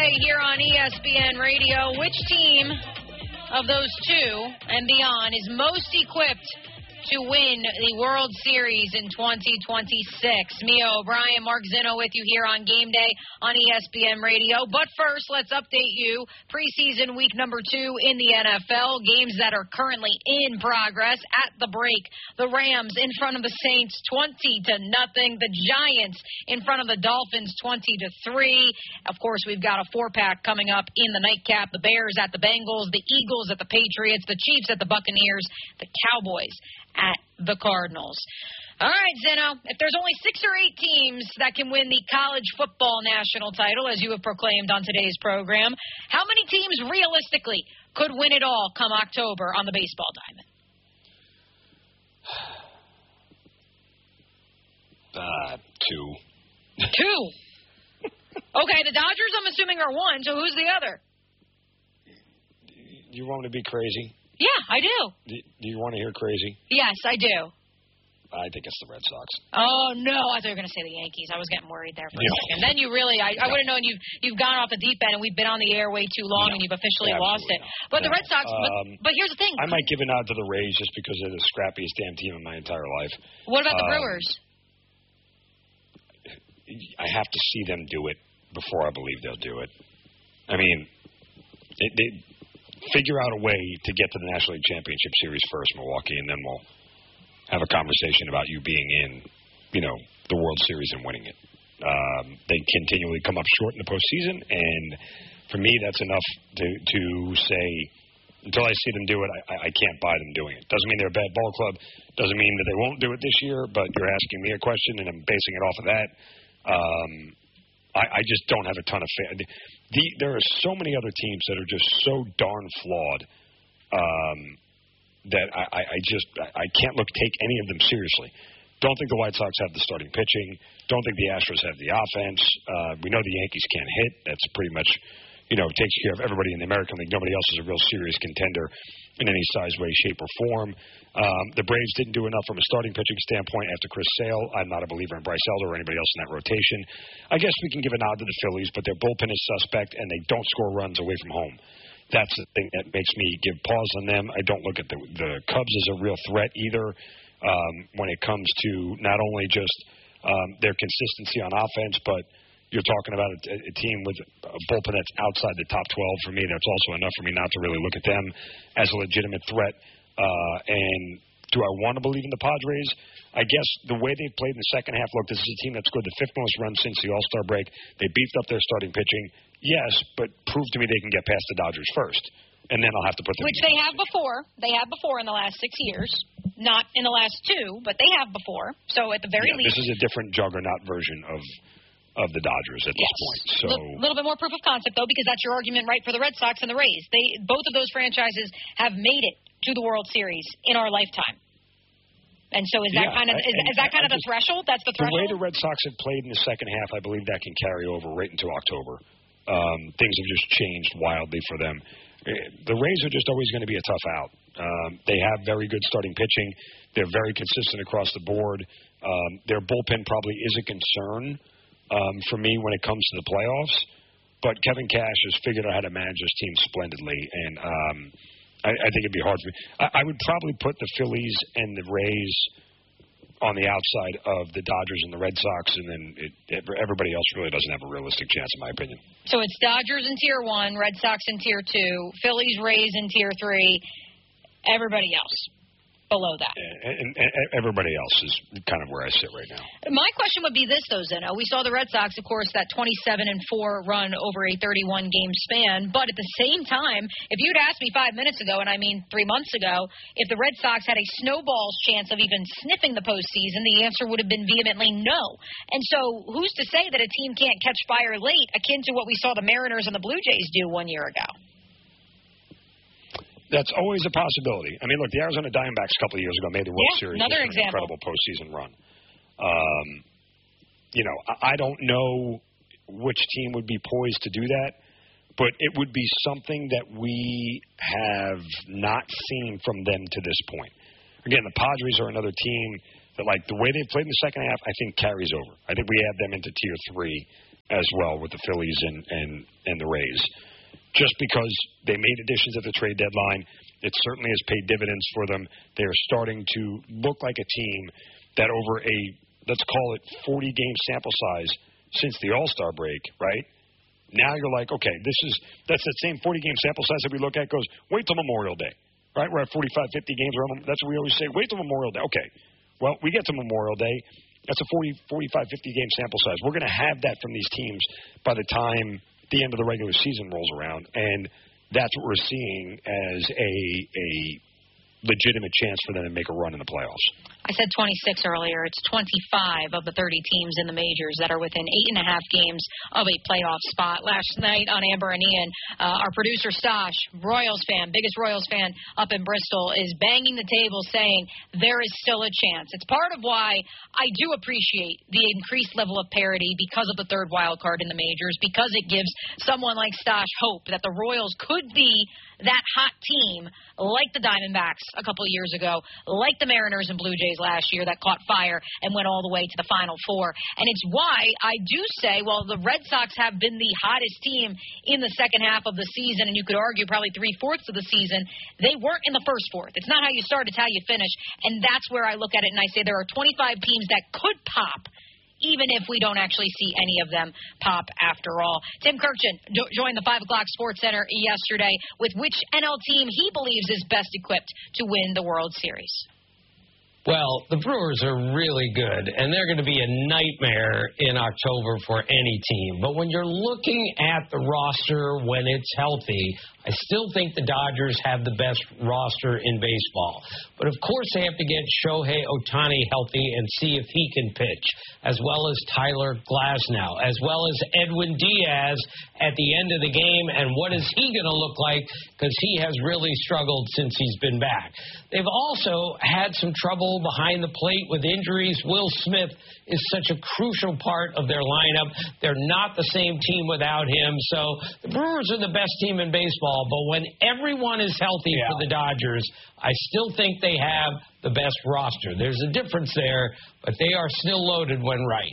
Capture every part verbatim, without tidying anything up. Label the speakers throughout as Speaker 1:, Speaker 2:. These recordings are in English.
Speaker 1: Day here on E S P N Radio. Which team of those two and beyond is most equipped to win the World Series in twenty twenty-six? Mia O'Brien, Mark Zinno with you here on Game Day on E S P N Radio. But first, let's update you. Preseason week number two in the N F L. Games that are currently in progress. At the break, the Rams in front of the Saints twenty to nothing. The Giants in front of the Dolphins twenty to three. Of course, we've got a four-pack coming up in the nightcap. The Bears at the Bengals, the Eagles at the Patriots, the Chiefs at the Buccaneers, the Cowboys at the Cardinals. All right, Zeno, if there's only six or eight teams that can win the college football national title, as you have proclaimed on today's program, how many teams realistically could win it all come October on the baseball diamond?
Speaker 2: Uh, two.
Speaker 1: Two? Okay, the Dodgers, I'm assuming, are one, so who's the other?
Speaker 2: You want me to be crazy?
Speaker 1: Yeah, I do.
Speaker 2: Do, do you want to hear crazy?
Speaker 1: Yes, I do.
Speaker 2: I think it's the Red Sox.
Speaker 1: Oh, no. I thought you were going to say the Yankees. I was getting worried there for a
Speaker 2: no.
Speaker 1: second. Then you really, I, I would have known you've, you've gone off the deep end and we've been on the air way too long no. and you've officially
Speaker 2: Absolutely
Speaker 1: lost it.
Speaker 2: Not.
Speaker 1: But
Speaker 2: no.
Speaker 1: the Red Sox,
Speaker 2: um,
Speaker 1: but, but here's the thing.
Speaker 2: I might give a nod to the Rays just because they're the scrappiest damn team in my entire life.
Speaker 1: What about the
Speaker 2: um,
Speaker 1: Brewers?
Speaker 2: I have to see them do it before I believe they'll do it. I mean, they, they figure out a way to get to the National League Championship Series first, Milwaukee, and then we'll have a conversation about you being in, you know, the World Series and winning it. Um, they continually come up short in the postseason, and for me, that's enough to to say, until I see them do it, I, I can't buy them doing it. Doesn't mean they're a bad ball club. Doesn't mean that they won't do it this year, but you're asking me a question, and I'm basing it off of that. Um, I, I just don't have a ton of faith. The, there are so many other teams that are just so darn flawed um, that I, I just I can't look take any of them seriously. Don't think the White Sox have the starting pitching. Don't think the Astros have the offense. Uh, we know the Yankees can't hit. That's pretty much, you know, takes care of everybody in the American League. Nobody else is a real serious contender in any size, way, shape, or form. Um, the Braves didn't do enough from a starting pitching standpoint after Chris Sale. I'm not a believer in Bryce Elder or anybody else in that rotation. I guess we can give a nod to the Phillies, but their bullpen is suspect, and they don't score runs away from home. That's the thing that makes me give pause on them. I don't look at the, the Cubs as a real threat either um, when it comes to not only just um, their consistency on offense, but you're talking about a, a team with a bullpen that's outside the top twelve. For me, that's also enough for me not to really look at them as a legitimate threat. Uh, and do I want to believe in the Padres? I guess the way they've played in the second half, look, this is a team that scored the fifth most runs since the All-Star break. They beefed up their starting pitching. Yes, but prove to me they can get past the Dodgers first. And then I'll have to put them
Speaker 1: Which they have before. They have before in the last six years. Not in the last two, but they have before. So at the very
Speaker 2: yeah,
Speaker 1: least.
Speaker 2: This is a different juggernaut version of of the Dodgers at
Speaker 1: yes.
Speaker 2: this point. So
Speaker 1: a little bit more proof of concept, though, because that's your argument, right, for the Red Sox and the Rays. They both of those franchises have made it to the World Series in our lifetime. And so is that
Speaker 2: yeah,
Speaker 1: kind of is, is that kind of the threshold? That's the threshold?
Speaker 2: The way the Red Sox have played in the second half, I believe that can carry over right into October. Um, things have just changed wildly for them. The Rays are just always going to be a tough out. Um, they have very good starting pitching. They're very consistent across the board. Um, their bullpen probably is a concern um, for me when it comes to the playoffs. But Kevin Cash has figured out how to manage his team splendidly, and um, I, I think it'd be hard for me. I, I would probably put the Phillies and the Rays on the outside of the Dodgers and the Red Sox, and then it, it, everybody else really doesn't have a realistic chance, in my opinion.
Speaker 1: So it's Dodgers in Tier one, Red Sox in Tier two, Phillies, Rays in Tier three, everybody else below that.
Speaker 2: And, and, and everybody else is kind of where I sit right now.
Speaker 1: My question would be this, though, Zeno. We saw the Red Sox, of course, that twenty-seven and four run over a thirty-one game span. But at the same time, if you'd asked me five minutes ago, and I mean three months ago, if the Red Sox had a snowball's chance of even sniffing the postseason, the answer would have been vehemently no. And so who's to say that a team can't catch fire late, akin to what we saw the Mariners and the Blue Jays do one year ago?
Speaker 2: That's always a possibility. I mean, look, the Arizona Diamondbacks a couple of years ago made the World
Speaker 1: yeah,
Speaker 2: Series.
Speaker 1: Another
Speaker 2: an
Speaker 1: example.
Speaker 2: Incredible postseason run. Um, you know, I, I don't know which team would be poised to do that, but it would be something that we have not seen from them to this point. Again, the Padres are another team that, like, the way they played in the second half, I think carries over. I think we add them into Tier three. as well with the Phillies and, and, and the Rays. Just because they made additions at the trade deadline, it certainly has paid dividends for them. They are starting to look like a team that over a, let's call it forty-game sample size since the All-Star break, right? Now you're like, okay, this is that's that same forty-game sample size that we look at goes, wait till Memorial Day, right? We're at forty-five, fifty games. That's what we always say, wait till Memorial Day. Okay, well, we get to Memorial Day. That's a forty, forty-five, fifty-game sample size. We're going to have that from these teams by the time the end of the regular season rolls around, and that's what we're seeing as a a legitimate chance for them to make a run in the playoffs.
Speaker 1: I said twenty-six earlier. It's twenty-five of the thirty teams in the majors that are within eight and a half games of a playoff spot. Last night on Amber and Ian, uh, our producer Stosh, Royals fan, biggest Royals fan up in Bristol, is banging the table saying there is still a chance. It's part of why I do appreciate the increased level of parity because of the third wild card in the majors, because it gives someone like Stosh hope that the Royals could be that hot team like the Diamondbacks a couple of years ago, like the Mariners and Blue Jays last year that caught fire and went all the way to the Final Four. And it's why I do say, well, the Red Sox have been the hottest team in the second half of the season, and you could argue probably three-fourths of the season. They weren't in the first fourth. It's not how you start, it's how you finish. And that's where I look at it and I say there are twenty-five teams that could pop, even if we don't actually see any of them pop after all. Tim Kirkjian jo- joined the five o'clock Sports Center yesterday with which N L team he believes is best equipped to win the World Series.
Speaker 3: Well, the Brewers are really good, and they're going to be a nightmare in October for any team. But when you're looking at the roster when it's healthy, I still think the Dodgers have the best roster in baseball. But, of course, they have to get Shohei Ohtani healthy and see if he can pitch, as well as Tyler Glasnow, as well as Edwin Diaz at the end of the game. And what is he going to look like? Because he has really struggled since he's been back. They've also had some trouble behind the plate with injuries. Will Smith is such a crucial part of their lineup. They're not the same team without him. So the Brewers are the best team in baseball. But when everyone is healthy yeah. for the Dodgers, I still think they have the best roster. There's a difference there, but they are still loaded when right.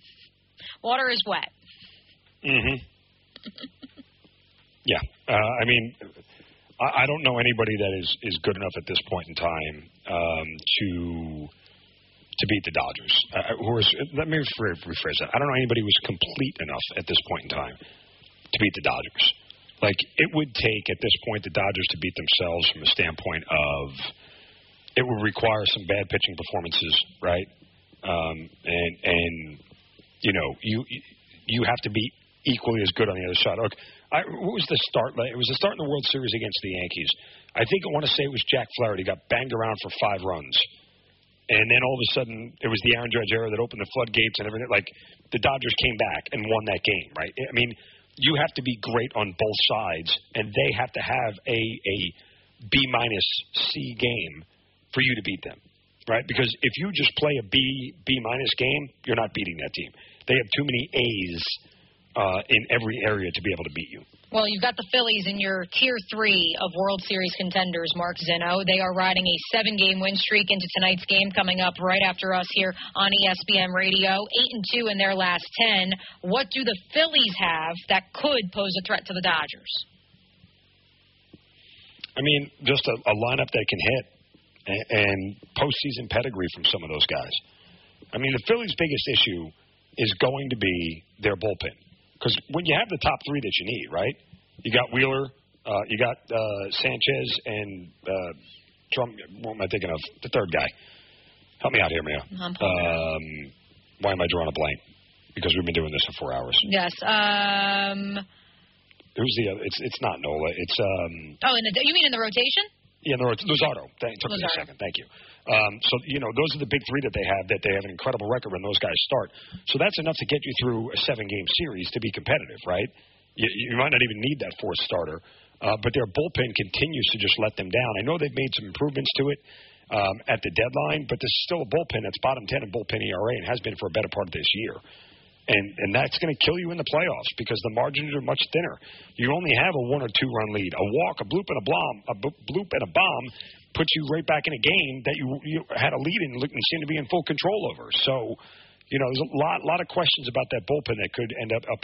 Speaker 1: Water is wet.
Speaker 2: Mm-hmm. yeah. Uh, I mean, I, I don't know anybody that is, is good enough at this point in time um, to to beat the Dodgers. Uh, who is, let me rephrase that. I don't know anybody who's complete enough at this point in time to beat the Dodgers. Like, it would take, at this point, the Dodgers to beat themselves from a standpoint of it would require some bad pitching performances, right? Um, and, and you know, you you have to be equally as good on the other side. Look, I, what was the start? It was the start in the World Series against the Yankees. I think I want to say it was Jack Flaherty got banged around for five runs. And then all of a sudden, it was the Aaron Judge era that opened the floodgates and everything. Like, the Dodgers came back and won that game, right? I mean, you have to be great on both sides, and they have to have a, a B-minus C game for you to beat them, right? Because if you just play a B, B-minus game, you're not beating that team. They have too many A's uh, in every area to be able to beat you.
Speaker 1: Well, you've got the Phillies in your tier three of World Series contenders, Mark Zinno. They are riding a seven-game win streak into tonight's game coming up right after us here on E S P N Radio. Eight and two in their last ten. What do the Phillies have that could pose a threat to the Dodgers?
Speaker 2: I mean, just a, a lineup that can hit and, and postseason pedigree from some of those guys. I mean, the Phillies' biggest issue is going to be their bullpen. Because when you have the top three that you need, right? You got Wheeler, uh, you got uh, Sanchez, and uh, Trump. What am I thinking of? The third guy. Help me out here, Mia. Um, why am I drawing a blank? Because we've been doing this for four hours.
Speaker 1: Yes. Um,
Speaker 2: Who's the other? It's it's not Nola. It's um.
Speaker 1: Oh, in the, you mean in the rotation?
Speaker 2: Yeah, no, it's Luzardo. Thank, took me a second. Thank you. Um, so, you know, those are the big three that they have, that they have an incredible record when those guys start. So that's enough to get you through a seven-game series to be competitive, right? You, you might not even need that fourth starter. Uh, but their bullpen continues to just let them down. I know they've made some improvements to it um, at the deadline, but this is still a bullpen that's bottom ten in bullpen E R A and has been for a better part of this year. And and that's going to kill you in the playoffs because the margins are much thinner. You only have a one or two run lead. A walk, a bloop, and a bomb, a bloop and a bomb puts you right back in a game that you you had a lead in and seem to be in full control over. So, you know, there's a lot lot of questions about that bullpen that could end up up